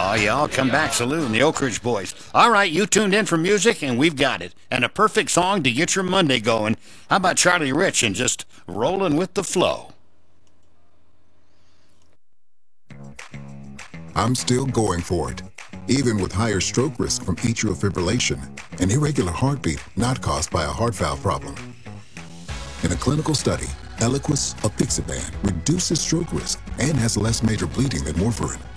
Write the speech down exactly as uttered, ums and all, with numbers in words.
Oh, yeah, I'll come back saloon, the Oak Ridge Boys. All right, you tuned in for music, and we've got it. And a perfect song to get your Monday going. How about Charlie Rich and just rolling with the flow? I'm still going for it, even with higher stroke risk from atrial fibrillation, an irregular heartbeat not caused by a heart valve problem. In a clinical study, Eliquis apixaban reduces stroke risk and has less major bleeding than warfarin.